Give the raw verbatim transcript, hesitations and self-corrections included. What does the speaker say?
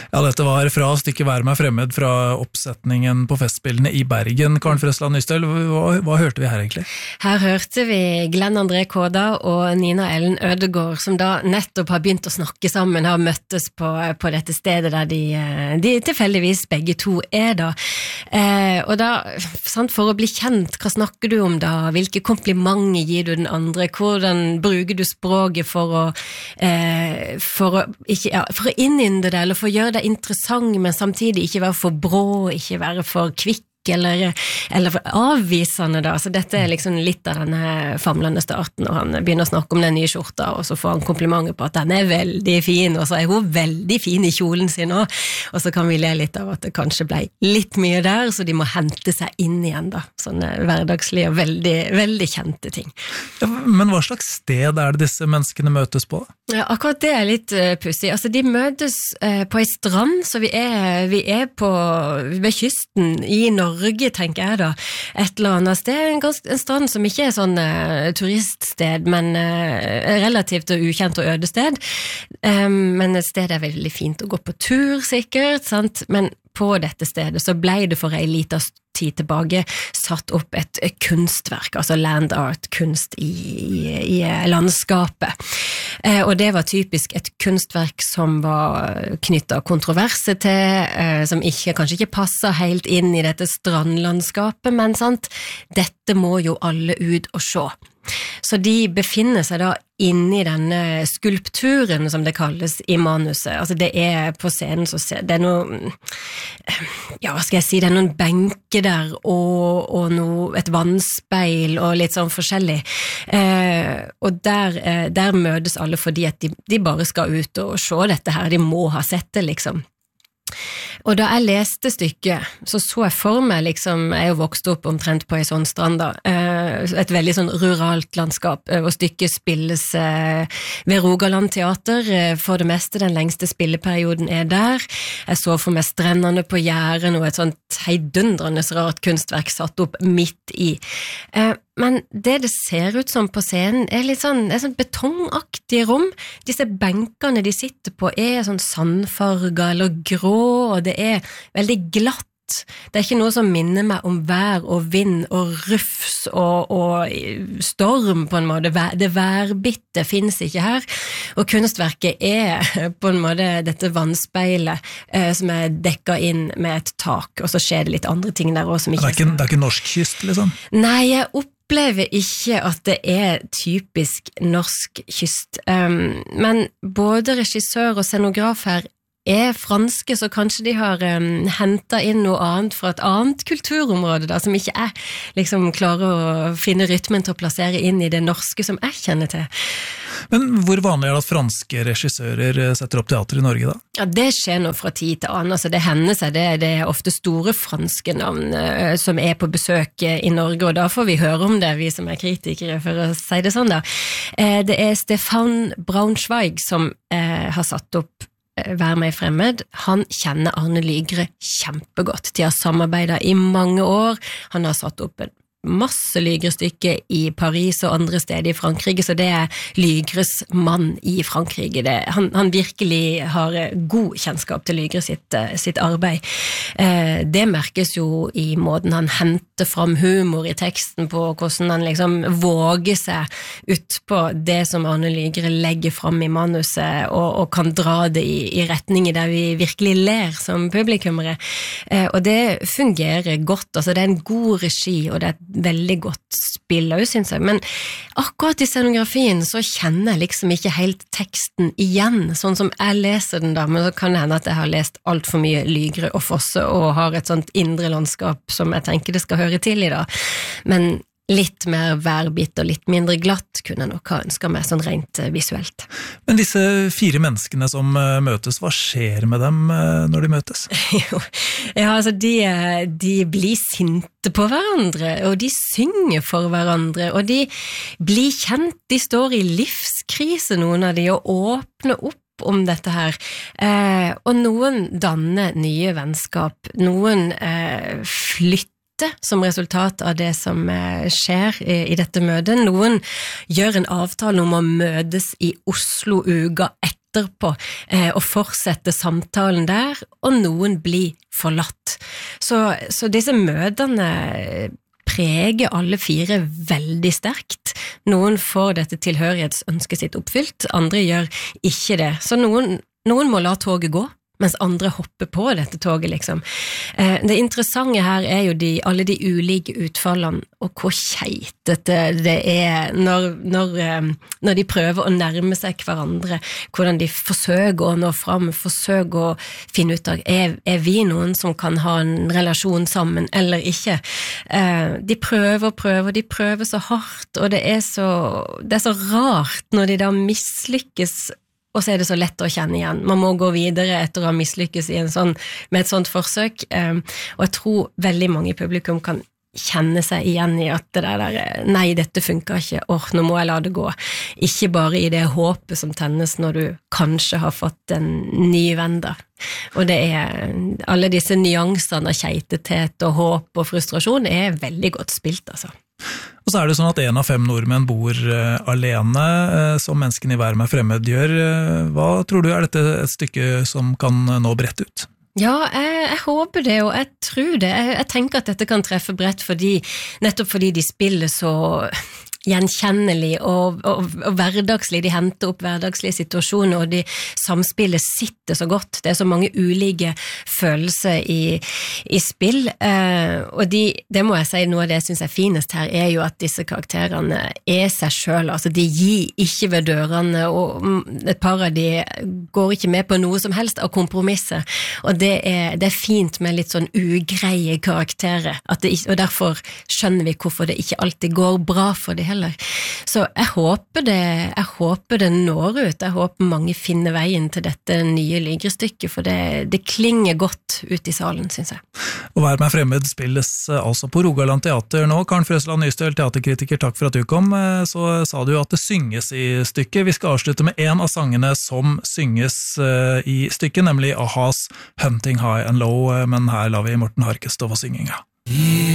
Ja, dette var fra Stykket Vær meg fremmed fra oppsetningen på Festspillene i Bergen. Karen Frøsland Nystøl, hva, hva hørte vi her egentlig? Her hørte vi Glenn André Kåda og Nina Ellen Ødegård, som da nettopp har begynt å snakke sammen, har møttes på, på dette stedet der de, de tilfeldigvis begge to er da. Eh, og da, sant, for å bli kjent, hva snakker du om da? Hvilke komplimenter gir du den andre? Hvordan bruker du språket for å, eh, for å, ikke, ja, for å innynde det, eller for å gjøre det interessant, men samtidig ikke være for brå, ikke være for kvikk, eller, eller for avvisende da, så dette er liksom litt av denne famlende starten, når han begynner å snakke om den nye skjorta, og så får han komplimenter på at den er veldig fin, og så er hun veldig fin i kjolen sin også, og så kan vi le litt av at det kanskje ble litt mye der, så de må hente seg inn igjen da, sånne hverdagslige og veldig, veldig kjente ting. Ja, men hva slags sted er det disse menneskene møtes på? Ja, akkurat det er litt uh, pussig. Altså, de møtes uh, på en strand, så vi er, vi er på, ved kysten i Norge, tenker jeg da. Et eller annet sted, en, ganske, en strand som ikke er sånn uh, turiststed, men uh, relativt ukjent og øde sted. Um, men et sted er veldig fint å gå på tur, sikkert, sant? Men på dette stedet så ble det for en liten tid tilbake satt opp et kunstverk, altså land art, kunst i, i, i landskapet. Eh, og det var typisk et kunstverk som var knyttet kontroverse til, eh, som ikke, kanskje ikke passet helt inn i dette strandlandskapet, men sant, dette må jo alle ut og se. Så de befinner seg da inne i denne skulpturen, som det kalles i manuset. Altså det er på scenen, så ser, det er noe, ja, hva skal jeg si, det er noen benker der, og, og noe, et vannspeil, og litt sånn forskjellig. Eh, og der, eh, der møtes alle fordi at de, de bare skal ut og se dette her, de må ha sett det liksom. Og da jeg leste stykket, så så jeg for meg, liksom, jeg er jo vokst opp omtrent på en sånn strand da, et veldig sånn ruralt landskap, og stykket spilles ved Rogaland Teater, for det meste den lengste spilleperioden er der. Jeg så for meg strendene på Jæren, og et sånt heidundrende rart kunstverk satt opp midt i. Men det det ser ut som på scenen er litt sånn, er sånn betongaktige rom. Disse benkene de sitter på er sånn sandfarga eller grå, og det er veldig glatt. Det er ikke noe som minner meg om vær og vind og rufs og, og storm på en måte. Det værbitte finnes ikke her. Og kunstverket er på en måte dette vannspeilet eh, som er dekket inn med et tak, og så skjer det litt andre ting der også som ikke... Det er ikke, det er ikke norsk kyst, liksom? Nei, jeg opplever ikke at det er typisk norsk kyst. Um, men både regissør og scenograf her er franske, så kanskje de har um, hentet inn noe annet fra et annet kulturområde da, som ikke jeg liksom klarer å finne rytmen til å plassere inn i det norske som jeg kjenner til. Men hvor vanlig er det at franske regissører setter opp teater i Norge da? Ja, det skjer nå fra tid til annen, altså det hender seg, det, det er ofte store franske navn uh, som er på besøk i Norge, og da får vi høre om det, vi som er kritikere, for å si det sånn da. Uh, det er Stefan Braunschweig som uh, har satt opp Vær meg fremmed. Han kjenner Arne Lygre kjempegodt. De har samarbeidet i mange år. Han har satt opp en masse Lygre-stykker i Paris og andre steder i Frankrike, så det er Lygres mann i Frankrike. Det, han, han virkelig har god kjennskap til Lygre sitt, sitt arbeid. Eh, det merkes jo i måten han henter fram humor i teksten på, hvordan han liksom våger seg ut på det som Arne Lygre legger fram i manuset, og, og kan dra det i, i retninger der vi virkelig ler som publikummere. Eh, og det fungerer godt, altså det er en god regi, og det er et veldig godt spill, synes jeg. Men akkurat i scenografien så kjenner jeg liksom ikke helt teksten igjen, sånn som jeg leser den da, men så kan det hende at jeg har lest alt for mye Lygre og Fosse, og har et sånt indre landskap som jeg tenker det skal høre til i da. Men litt mer værbitt og litt mindre glatt kunne jeg nok ha ønsket meg sånn rent visuelt. Men disse fire menneskene som møtes, hva skjer med dem når de møtes? Ja, altså de, de blir sinte på hverandre, og de synger for hverandre, og de blir kjent, de står i livskrise, noen av de, og åpner opp om dette her, eh, og noen danner nye vennskap, noen eh, flytter som resultat av det som skjer i, i dette møtet. Noen gjør en avtale om å møtes i Oslo uka etter etterpå eh, og fortsette samtalen der, og noen blir forlatt. Så, så disse møtene preger alle fire veldig sterkt. Noen får dette tilhørighetsønsket sitt oppfylt, andre gjør ikke det. Så noen, noen må la toget gå, mens andre hopper på dette toget, liksom. Eh, det interessante her er jo de, alle de ulike utfallene, og hvor keitete det er når, når, eh, når de prøver å nærme seg hverandre, hvordan de forsøker å nå fram, forsøker å finne ut av, er, er vi noen som kan ha en relasjon sammen, eller ikke? Eh, de prøver og prøver, de prøver så hardt, og det er så, det er så rart når de da mislykkes, og så er det så lett å kjenne igjen. Man må gå videre etter å ha mislykkes i en sånn, med et sånt forsøk, um, og jeg tror veldig mange i publikum kan kjenne seg igjen i at det der, nei, dette funker ikke, åh, nå må jeg la det gå. Ikke bare i det håpet som tennes når du kanskje har fått en ny venn der. Og det er, alle disse nyansene av keitethet og håp og frustrasjon er veldig godt spilt, altså. Og så er det sånn at en av fem nordmenn bor uh, alene, uh, som menneskene i Vær meg fremmed gjør. Uh, hva tror du, er dette et stykke som kan uh, nå bredt ut? Ja, jeg, jeg håper det, og jeg tror det. Jeg, jeg tenker at dette kan treffe bredt fordi, nettopp fordi de spiller så gjenkjennelig og, og, og hverdagslig, de henter opp hverdagslige situasjoner, og de samspillet sitter så godt. Det er så mange ulike følelser i, i spill, eh, og de, det må jeg si, noe av det jeg synes er finest her, er jo at disse karakterene er seg selv, altså de gir ikke ved dørene, og et par av de går ikke med på noe som helst av kompromisser, og det er, det er fint med litt sånn ugreie karakterer, at det, og derfor skjønner vi hvorfor det ikke alltid går bra for de heller. Så jeg håper det, jeg håper det når ut, jeg håper mange finner veien til dette nye Ligre-stykket, for det, det klinger godt ut i salen, synes jeg. Og Vær meg fremmed spilles altså på Rogaland Teater nå. Karen Frøsland Nystøl, teaterkritiker, takk for at du kom. Så sa du at det synges i stykket. Vi skal avslutte med en av sangene som synges i stykket, nemlig A-has Hunting High and Low, men her lar vi Morten Harket stå for synginga.